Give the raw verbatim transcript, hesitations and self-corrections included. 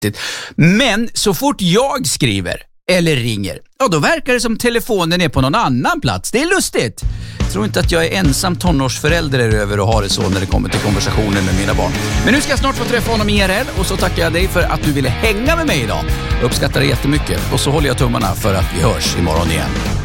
vettigt. Men så fort jag skriver eller ringer, ja då verkar det som telefonen är på någon annan plats. Det är lustigt. Jag tror inte att jag är ensam tonårsförälder över och har det så när det kommer till konversationen med mina barn. Men nu ska jag snart få träffa honom I R L och så tackar jag dig för att du ville hänga med mig idag. Jag uppskattar det jättemycket och så håller jag tummarna för att vi hörs imorgon igen.